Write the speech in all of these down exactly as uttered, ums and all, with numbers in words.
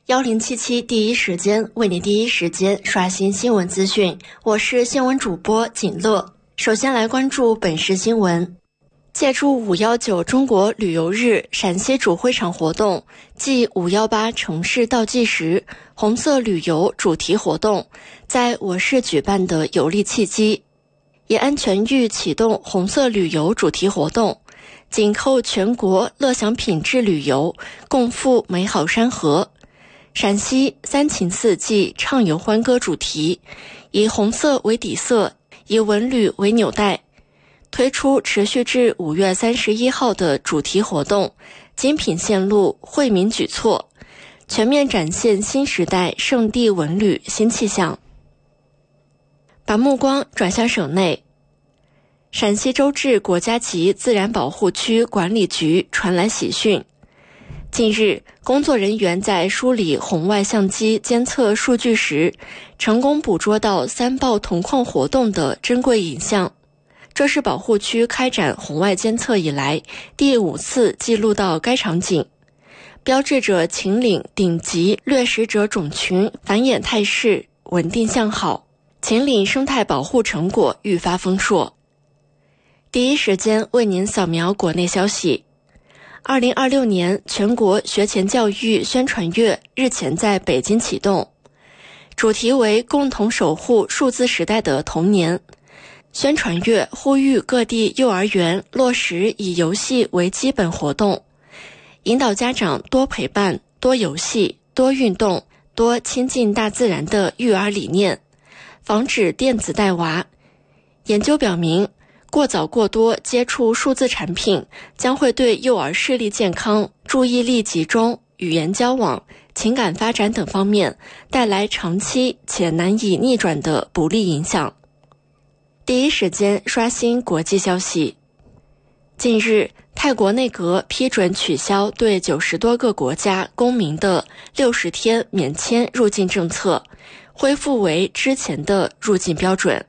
幺零七七第一时间为你第一时间刷新新闻资讯，我是新闻主播景乐。首先来关注本市新闻。借助五一九中国旅游日陕西主会场活动暨五一八城市倒计时红色旅游主题活动在我市举办的有利契机，也安全域启动红色旅游主题活动，紧扣全国乐享品质旅游，共赴美好山河。陕西三秦四季畅游欢歌主题，以红色为底色，以文旅为纽带，推出持续至五月三十一号的主题活动，精品线路，惠民举措，全面展现新时代圣地文旅新气象。把目光转向省内，陕西周至国家级自然保护区管理局传来喜讯。近日，工作人员在梳理红外相机监测数据时，成功捕捉到三豹铜矿活动的珍贵影像。这是保护区开展红外监测以来第五次记录到该场景，标志着秦岭顶级掠食者种群繁衍态势稳定向好，秦岭生态保护成果愈发丰硕。第一时间为您扫描国内消息。二零二六年全国学前教育宣传月日前在北京启动，主题为共同守护数字时代的童年。宣传月呼吁各地幼儿园落实以游戏为基本活动，引导家长多陪伴、多游戏、多运动、多亲近大自然的育儿理念，防止电子带娃。研究表明，过早过多接触数字产品将会对幼儿视力健康、注意力集中、语言交往、情感发展等方面带来长期且难以逆转的不利影响。第一时间刷新国际消息。近日，泰国内阁批准取消对九十多个国家公民的六十天免签入境政策，恢复为之前的入境标准。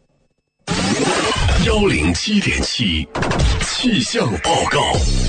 幺零七点七气象报告。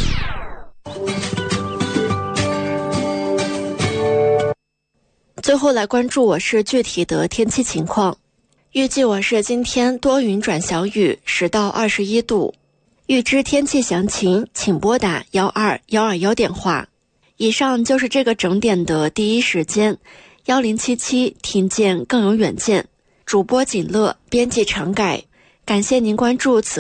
最后来关注我市具体的天气情况。预计我市今天多云转小雨，十到二十一度。预知天气详情，请拨打幺二幺二幺电话。以上就是这个整点的第一时间，幺零七七听见更有远见。主播锦乐，编辑常改。感谢您关注此